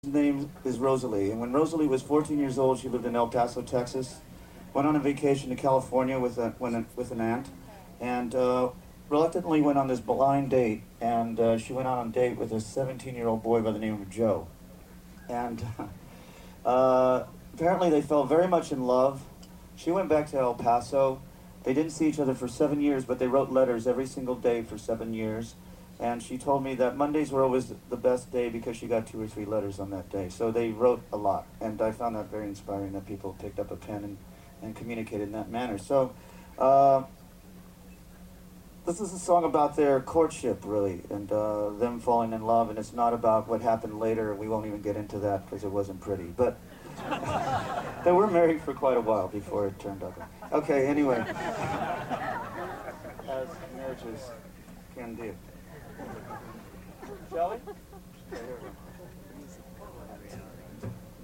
name is Rosalie, and when Rosalie was 14 years old, she lived in El Paso, Texas. Went on a vacation to California with an aunt, and reluctantly went on this blind date. And she went out on a date with a 17-year-old boy by the name of Joe. And apparently they fell very much in love. She went back to El Paso. They didn't see each other for 7 years, but they wrote letters every single day for 7 years. And she told me that Mondays were always the best day because she got 2 or 3 letters on that day. So they wrote a lot, and I found that very inspiring that people picked up a pen and communicated in that manner. So this is a song about their courtship, really, and them falling in love, and it's not about what happened later. We won't even get into that because it wasn't pretty. But they were married for quite a while before it turned ugly. Okay, anyway. As marriages can do. Shall we? Okay, here we go.